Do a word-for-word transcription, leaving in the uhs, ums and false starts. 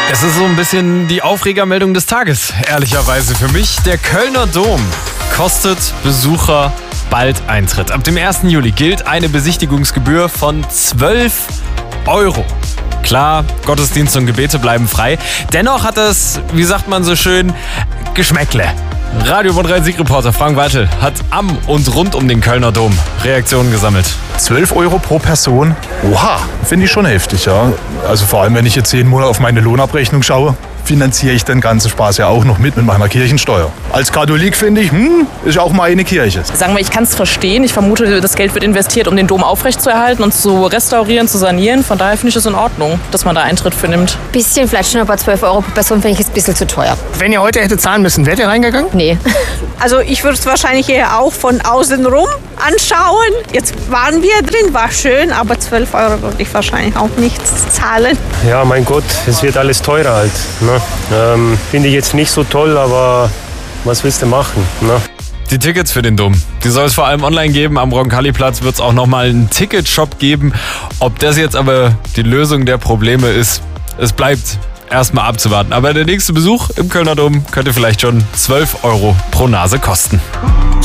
Es ist so ein bisschen die Aufregermeldung des Tages, ehrlicherweise für mich. Der Kölner Dom kostet Besucher bald Eintritt. Ab dem ersten Juli gilt eine Besichtigungsgebühr von zwölf Euro. Klar, Gottesdienste und Gebete bleiben frei. Dennoch hat das, wie sagt man so schön, Geschmäckle. Radio drei Siegreporter Frank Waltel hat am und rund um den Kölner Dom Reaktionen gesammelt. zwölf Euro pro Person? Oha, finde ich schon heftig, ja. Also vor allem, wenn ich jetzt jeden Monat auf meine Lohnabrechnung schaue, finanziere ich den ganzen Spaß ja auch noch mit mit meiner Kirchensteuer. Als Katholik finde ich, hm, ist auch mal eine Kirche. Sagen wir, ich kann es verstehen. Ich vermute, das Geld wird investiert, um den Dom aufrechtzuerhalten und zu restaurieren, zu sanieren. Von daher finde ich es in Ordnung, dass man da Eintritt für nimmt. Bisschen, vielleicht schon, aber zwölf Euro pro Person finde ich jetzt ein bisschen zu teuer. Wenn ihr heute hätte zahlen müssen, wärt ihr reingegangen? Nee. Also ich würde es wahrscheinlich eher auch von außen rum anschauen. Jetzt waren wir drin, war schön, aber zwölf Euro würde ich wahrscheinlich auch nicht zahlen. Ja, mein Gott, es wird alles teurer halt. Ne? Ähm, finde ich jetzt nicht so toll, aber was willst du machen? Ne? Die Tickets für den Dom, die soll es vor allem online geben. Am Roncalli-Platz wird es auch nochmal einen Ticketshop geben. Ob das jetzt aber die Lösung der Probleme ist, es bleibt erstmal abzuwarten. Aber der nächste Besuch im Kölner Dom könnte vielleicht schon zwölf Euro pro Nase kosten.